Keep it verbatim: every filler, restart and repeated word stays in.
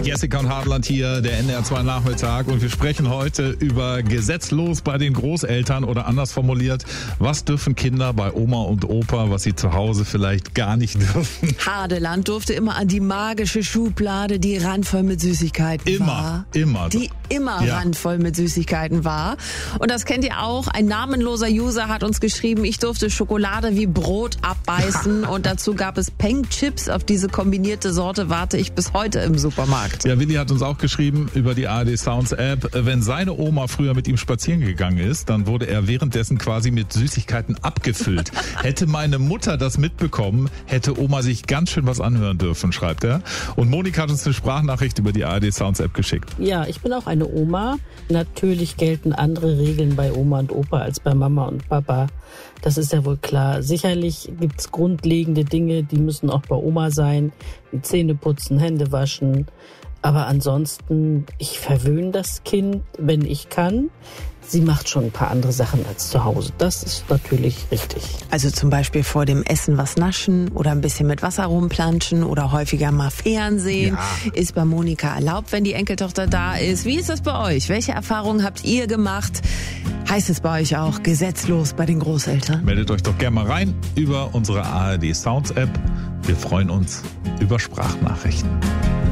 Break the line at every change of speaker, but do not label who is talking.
Jessica und Hartland hier, der N D R zwei Nachmittag, und wir sprechen heute über gesetzlos bei den Großeltern, oder anders formuliert, was dürfen Kinder bei Oma und Opa, was sie zu Hause vielleicht gar nicht dürfen.
Hadeland durfte immer an die magische Schublade, die randvoll mit Süßigkeiten
Immer,
war.
immer.
Die immer
Ja.
randvoll mit Süßigkeiten war. Und das kennt ihr auch. Ein namenloser User hat uns geschrieben, ich durfte Schokolade wie Brot abbeißen und dazu gab es Peng-Chips. Auf diese kombinierte Sorte warte ich bis heute im Supermarkt.
Ja, Willi hat uns auch geschrieben über die A R D Sounds App, wenn seine Oma früher mit ihm spazieren gegangen ist, dann wurde er währenddessen quasi mit Süßigkeiten abgefüllt. Hätte meine Mutter das mitbekommen, hätte Oma sich ganz schön was anhören dürfen, schreibt er. Und Monika hat uns eine Sprachnachricht über die A R D Sounds App geschickt.
Ja, ich bin auch eine Oma. Natürlich gelten andere Regeln bei Oma und Opa als bei Mama und Papa. Das ist ja wohl klar. Sicherlich gibt's grundlegende Dinge, die müssen auch bei Oma sein. Die Zähne putzen, Hände waschen. Aber ansonsten, ich verwöhne das Kind, wenn ich kann. Sie macht schon ein paar andere Sachen als zu Hause. Das ist natürlich richtig.
Also zum Beispiel vor dem Essen was naschen oder ein bisschen mit Wasser rumplanschen oder häufiger mal Fernsehen.
Ja.
Ist bei Monika erlaubt, wenn die Enkeltochter da ist. Wie ist das bei euch? Welche Erfahrungen habt ihr gemacht? Heißt es bei euch auch gesetzlos bei den Großeltern?
Meldet euch doch gerne mal rein über unsere A R D Sounds App. Wir freuen uns über Sprachnachrichten.